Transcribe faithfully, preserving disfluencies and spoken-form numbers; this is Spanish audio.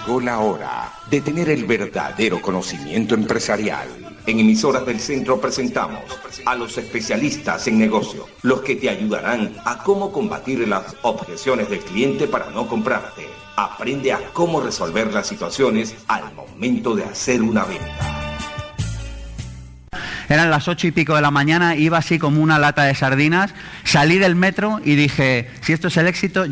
Llegó la hora de tener el verdadero conocimiento empresarial. En Emisoras del Centro presentamos a los especialistas en negocio, los que te ayudarán a cómo combatir las objeciones del cliente para no comprarte. Aprende a cómo resolver las situaciones al momento de hacer una venta. Eran las ocho y pico de la mañana, iba así como una lata de sardinas, salí del metro y dije, si esto es el éxito...